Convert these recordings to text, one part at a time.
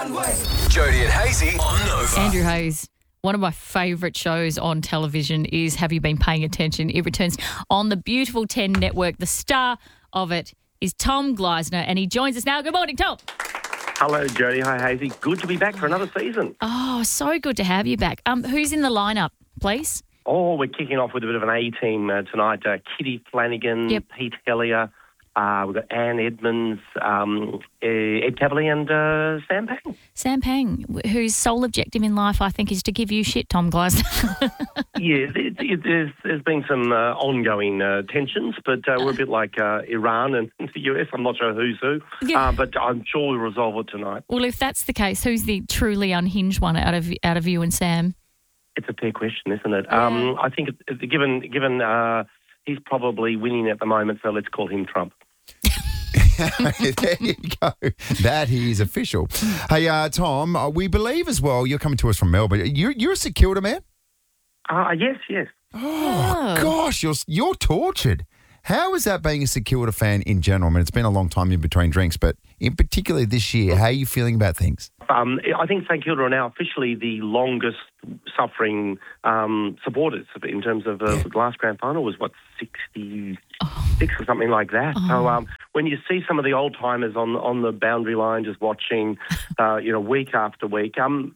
Jody and Hazy on Nova. Andrew Hayes, one of my favourite shows on television is Have You Been Paying Attention? It returns on the beautiful 10 network. The star of it is Tom Gleisner, and he joins us now. Good morning, Tom. Hello, Jody. Hi, Hazy. Good to be back for another season. Oh, so good to have you back. Who's in the lineup, please? Oh, we're kicking off with a bit of an A-team tonight. Kitty Flanagan, Yep. Pete Hellier. We've got Anne Edmonds, Ed Cavalier and Sam Pang. Sam Pang, whose sole objective in life, I think, is to give you shit, Tom Gleisner. Yeah, there's been some ongoing tensions, but we're a bit like Iran and the US. I'm not sure who's who, Yeah. but I'm sure we'll resolve it tonight. Well, if that's the case, who's the truly unhinged one out of you and Sam? It's a fair question, isn't it? Yeah. I think given he's probably winning at the moment, so let's call him Trump. There you go. That is official. Hey, Tom, we believe as well, you're coming to us from Melbourne. You're a Security man? Yes. Oh, gosh, you're tortured. How is that being a Security fan in general? I mean, it's been a long time in between drinks, but in particular this year, how are you feeling about things? I think St Kilda are now officially the longest suffering supporters in terms of the last grand final was, 66 or something like that. So when you see some of the old timers on the boundary line just watching, week after week,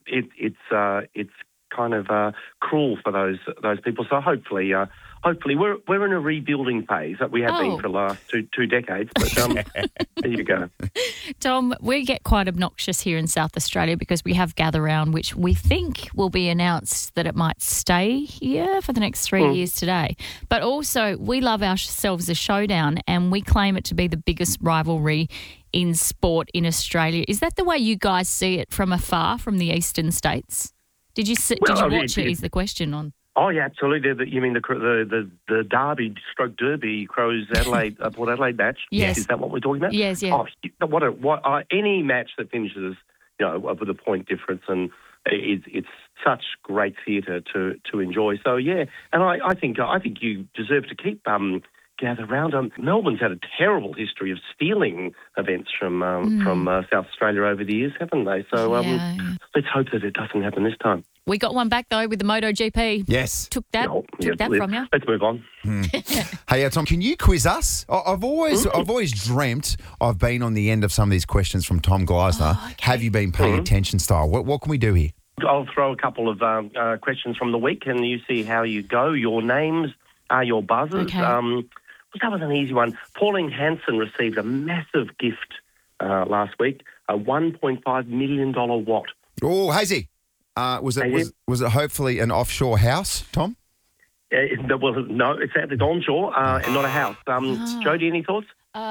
it's kind of cruel for those people. So hopefully we're in a rebuilding phase that we have been for the last two decades. But there you go. Tom, we get quite obnoxious here in South Australia because we have Gather Round, which we think will be announced that it might stay here for the next 3 years today. But also, we love ourselves a showdown, and we claim it to be the biggest rivalry in sport in Australia. Is that the way you guys see it from afar, from the eastern states? Did you watch it? Is the question on? Oh yeah, absolutely. You mean the Derby stroke Derby Crows Adelaide Port Adelaide match? Yes. Is that what we're talking about? Yes, yeah. Oh, any match that finishes, with a point difference, and it's such great theatre to enjoy. So yeah, and I think you deserve to keep Gather Round. Melbourne's had a terrible history of stealing events from South Australia over the years, haven't they? So let's hope that it doesn't happen this time. We got one back, though, with the MotoGP. Yes. Took that from you. Let's move on. Hey, Tom, can you quiz us? I've always dreamt I've been on the end of some of these questions from Tom Gleisner. Oh, okay. Have you been paying attention style? What can we do here? I'll throw a couple of questions from the week, and you see how you go. Your names are your buzzers. Okay. That was an easy one. Pauline Hanson received a massive gift last week, a $1.5 million what? Oh, Hazy. Was it hopefully an offshore house, Tom? No, it's onshore and not a house. Jodie, any thoughts?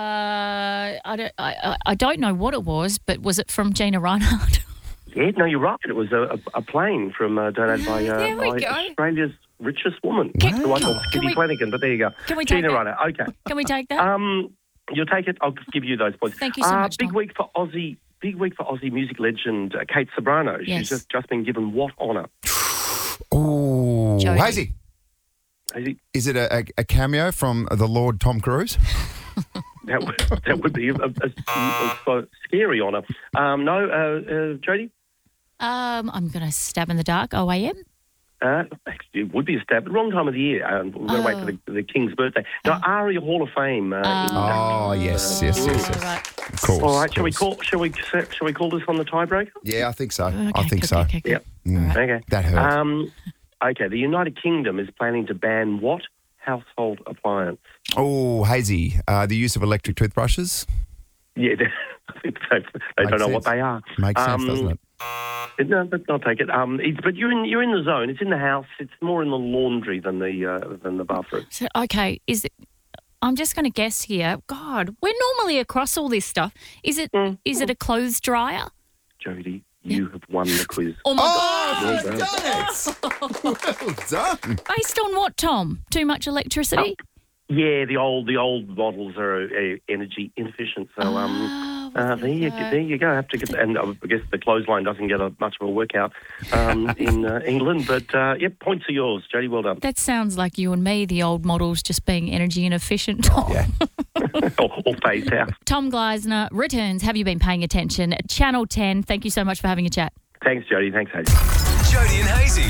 I don't know what it was, but was it from Gina Reinhardt? Yeah, no, you're right. It was a plane from donated by Australia's richest woman. Kitty Flanagan, but there you go. Can we take Gina that? Reinhardt, okay. Can we take that? You'll take it. I'll just give you those points. Thank you so much, Big Tom. week for Aussie music legend Kate Sobrano. Yes. She's just been given what honour? Oh, Jodie. Hazy. Is it a cameo from the Lord Tom Cruise? That would be a scary honour. No, Jodie? I'm going to stab in the dark. OAM? Actually, it would be a stab. Wrong time of the year. We're going to wait for the King's birthday. Now, ARIA Hall of Fame. Yes. Right. Of course. All right. of course. Shall we call this on the tiebreaker? Yeah, I think so. Okay. Yep. Okay. That hurt. Okay. The United Kingdom is planning to ban what household appliance? Oh, Hazy. The use of electric toothbrushes. Yeah, I think they don't know what they are. Makes sense, doesn't it? No, but I'll take it. But you're in the zone. It's in the house. It's more in the laundry than the bathroom. So, okay, is it? I'm just going to guess here. God, we're normally across all this stuff. Is it a clothes dryer? Jodie, you have won the quiz. Oh my God! She's done it. Well done. Based on what, Tom? Too much electricity? Yeah, the old models are energy inefficient. So there you go. Have to get, and I guess the clothesline doesn't get much of a workout in England. But points are yours, Jodie. Well done. That sounds like you and me, the old models, just being energy inefficient. Yeah. or phased out. Tom Gleisner returns. Have you been paying attention? Channel 10. Thank you so much for having a chat. Thanks, Jodie. Thanks, Hazy. Jodie and Hazy.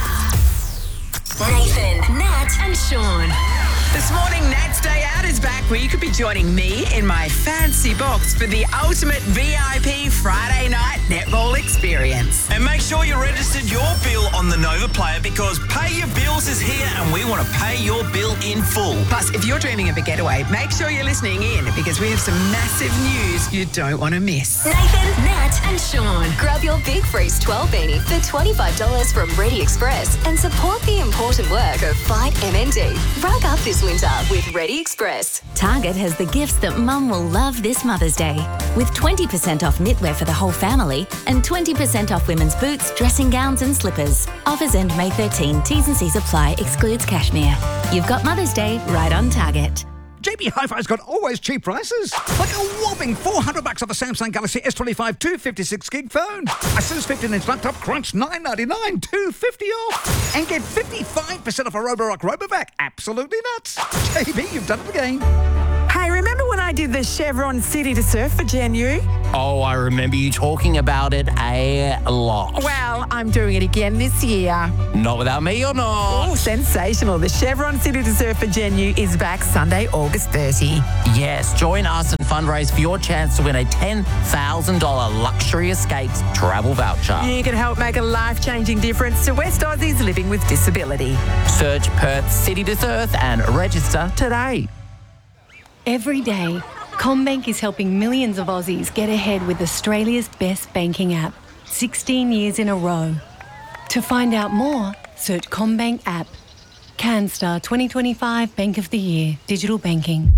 Nathan, Nat, and Sean. This morning, Nat's Day Out is back, where you could be joining me in my fancy box for the ultimate VIP Friday night netball experience. And make sure you registered your bill on the Nova Player, because Pay Your Bills is here and we want to pay your bill in full. Plus, if you're dreaming of a getaway, make sure you're listening in, because we have some massive news you don't want to miss. Nathan, Nat, and Sean. Grab your Big Freeze 12 beanie for $25 from Ready Express and support the important work of Fight MND. Rug up this winter with Ready Express. Target has the gifts that Mum will love this Mother's Day, with 20% off knitwear for the whole family and 20% off women's boots, dressing gowns and slippers. Offers end May 13. T's and C's apply. Excludes cashmere. You've got Mother's Day right on Target. JB Hi-Fi's got always cheap prices. Like a whopping $400 off a Samsung Galaxy S25 256 gig phone. Asus 15-inch laptop Crunch $999, $250 off. And get 55% off a Roborock Robovac. Absolutely nuts. JB, you've done it again. Hey, remember when I did the Chevron City to Surf for Gen U? Oh, I remember you talking about it a lot. Well, I'm doing it again this year. Not without me or not. Oh, sensational. The Chevron City to Surf for Gen U is back Sunday, August 30. Yes, join us and fundraise for your chance to win a $10,000 Luxury Escapes travel voucher. You can help make a life-changing difference to West Aussies living with disability. Search Perth City to Surf and register today. Every day, CommBank is helping millions of Aussies get ahead with Australia's best banking app, 16 years in a row. To find out more, search CommBank app. CanStar 2025 Bank of the Year, Digital Banking.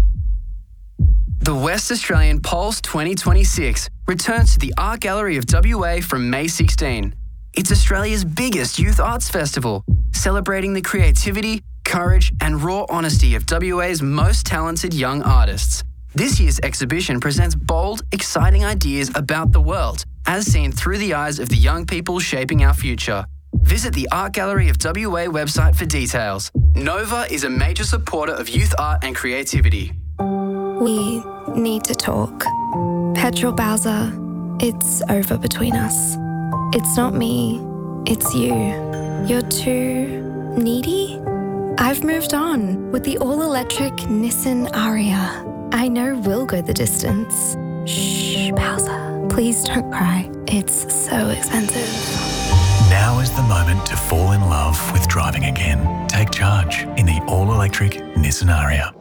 The West Australian Pulse 2026 returns to the Art Gallery of WA from May 16. It's Australia's biggest youth arts festival, celebrating the creativity, courage and raw honesty of WA's most talented young artists. This year's exhibition presents bold, exciting ideas about the world, as seen through the eyes of the young people shaping our future. Visit the Art Gallery of WA website for details. Nova is a major supporter of youth art and creativity. We need to talk. Petrol Bowser, it's over between us. It's not me, it's you. You're too needy? I've moved on with the all-electric Nissan Ariya. I know we'll go the distance. Shh, Bowser. Please don't cry. It's so expensive. Now is the moment to fall in love with driving again. Take charge in the all-electric Nissan Ariya.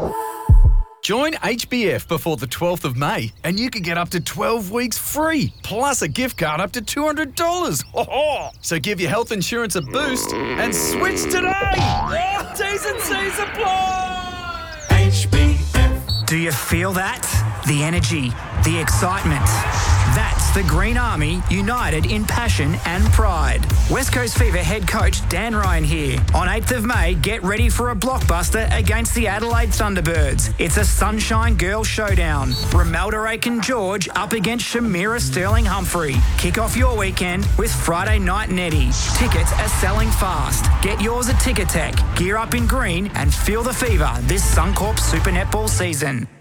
Join HBF before the 12th of May and you can get up to 12 weeks free, plus a gift card up to $200. So give your health insurance a boost and switch today. T's and C's apply. HBF. Do you feel that? The energy, the excitement. That's the Green Army united in passion and pride. West Coast Fever head coach Dan Ryan here. On 8th of May, get ready for a blockbuster against the Adelaide Thunderbirds. It's a Sunshine Girl showdown. Romelda Aiken-George up against Shamira Sterling-Humphrey. Kick off your weekend with Friday Night Netty. Tickets are selling fast. Get yours at Ticketek. Gear up in green and feel the fever this Suncorp Super Netball season.